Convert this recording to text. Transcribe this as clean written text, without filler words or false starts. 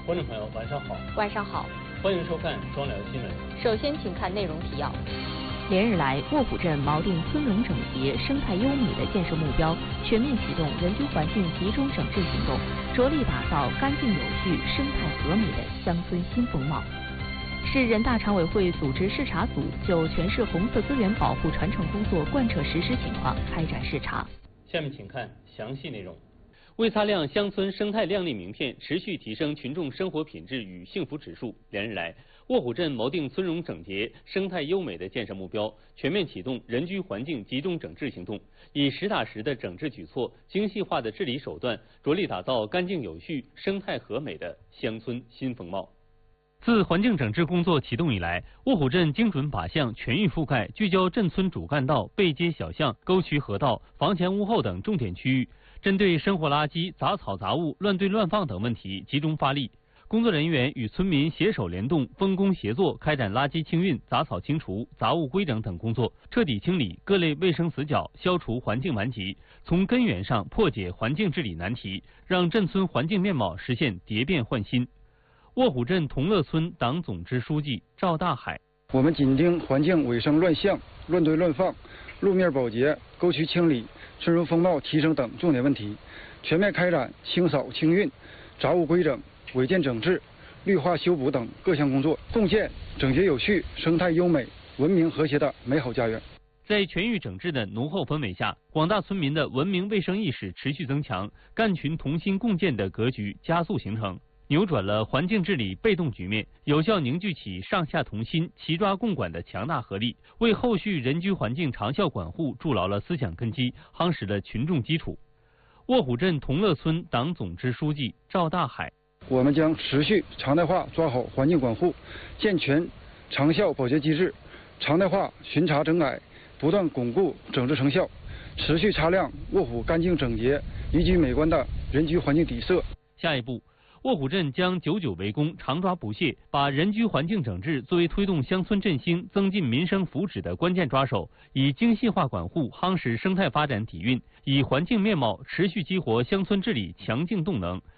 观众朋友，晚上好。 晚上好， 欢迎收看双聊新闻。 首先，请看内容提要。 连日来，卧虎镇锚定村容整洁、生态优美的建设目标，全面启动人居环境集中整治行动，着力打造干净有序、生态和美的乡村新风貌。市人大常委会组织视察组就全市红色资源保护传承工作贯彻实施情况开展视察。 下面请看详细内容。为擦亮乡村生态亮丽名片，持续提升群众生活品质与幸福指数，连日来，卧虎镇锚定村容整洁、生态优美的建设目标，全面启动人居环境集中整治行动，以实打实的整治举措、精细化的治理手段，着力打造干净有序、生态和美的乡村新风貌。自环境整治工作启动以来，卧虎镇精准靶向、全域覆盖，聚焦镇村主干道、背街小巷、沟渠河道、房前屋后等重点区域，针对生活垃圾、杂草杂物乱堆乱放等问题集中发力。工作人员与村民携手联动，分工协作，开展垃圾清运、杂草清除、杂物归整等工作，彻底清理各类卫生死角，消除环境顽疾，从根源上破解环境治理难题，让镇村环境面貌实现蝶变换新。卧虎镇同乐村党总支书记赵大海： 我们紧盯环境卫生乱象、乱堆乱放、路面保洁、沟渠清理、村容风貌提升等重点问题，全面开展清扫清运、杂物归整、违建整治、绿化修补等各项工作，共建整洁有序、生态优美、文明和谐的美好家园。 在全域整治的浓厚氛围下，广大村民的文明卫生意识持续增强，干群同心共建的格局加速形成，扭转了环境治理被动局面，有效凝聚起上下同心、齐抓共管的强大合力，为后续人居环境长效管护筑牢了思想根基，夯实了群众基础。卧虎镇同乐村党总支书记赵大海： 我们将持续常态化抓好环境管护，健全长效保洁机制，常态化巡查整改，不断巩固整治成效，持续擦亮卧虎干净整洁、宜居美观的人居环境底色。 下一步，卧虎镇将久久为功，常抓不懈，把人居环境整治作为推动乡村振兴、增进民生福祉的关键抓手，以精细化管护夯实生态发展底蕴，以环境面貌持续激活乡村治理强劲动能，